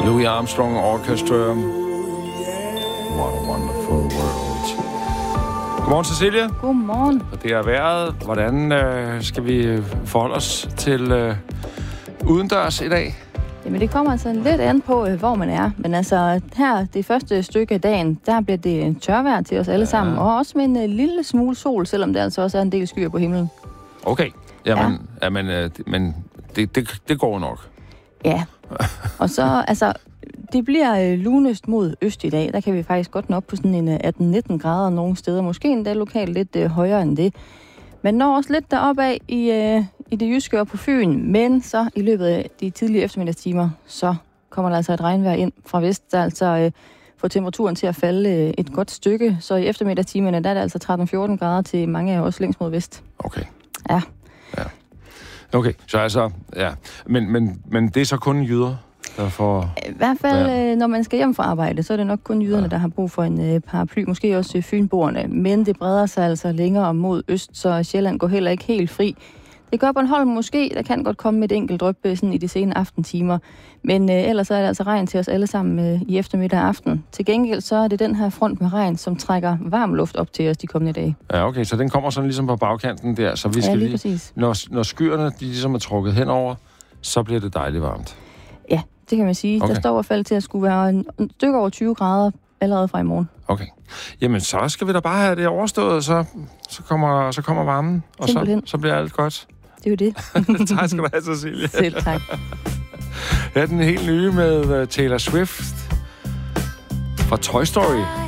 Louis Armstrong Orchestra. What a wonderful world. Godmorgen, Cecilia. Godmorgen. Og det er vejret. Hvordan skal vi forholde os til udendørs i dag? Jamen, det kommer altså lidt an på, hvor man er. Men altså, her, det første stykke af dagen, der bliver det tørvejr til os alle sammen. Og også med en lille smule sol, selvom der altså også er en del skyer på himlen. Okay. Men det går nok. Ja. Og så, altså, det bliver lunest mod øst i dag. Der kan vi faktisk godt nå op på sådan en 18-19 grader nogle steder. Måske endda lokalt lidt højere end det. Man når også lidt deroppe af i det jyske og på Fyn, men så i løbet af de tidlige eftermiddagstimer, så kommer der altså et regnvejr ind fra vest, der altså får temperaturen til at falde et godt stykke. Så i eftermiddagstimerne, der er det altså 13-14 grader til mange af os længst mod vest. Okay. Ja. Okay, så altså, ja. Men det er så kun jyder, der får... I hvert fald, når man skal hjem fra arbejde, så er det nok kun jyderne, der har brug for en paraply. Måske også fynboerne. Men det breder sig altså længere mod øst, så Sjælland går heller ikke helt fri. Det gør Bornholm måske. Der kan godt komme et enkelt dryp sådan i de sene aftentimer. Men ellers er det altså regn til os alle sammen i eftermiddag og aften. Til gengæld så er det den her front med regn, som trækker varm luft op til os de kommende dage. Ja, okay. Så den kommer sådan ligesom på bagkanten der. Så vi skal lige præcis. Når skyerne de ligesom er trukket henover, så bliver det dejligt varmt. Ja, det kan man sige. Okay. Der står i hvert fald til at skulle være en stykke over 20 grader allerede fra i morgen. Okay. Jamen, så skal vi da bare have det overstået, så kommer varmen, og så bliver alt godt. Det er jo det. Tak skal du have, Cecilia. Selv tak. Ja, den helt nye med Taylor Swift fra Toy Story.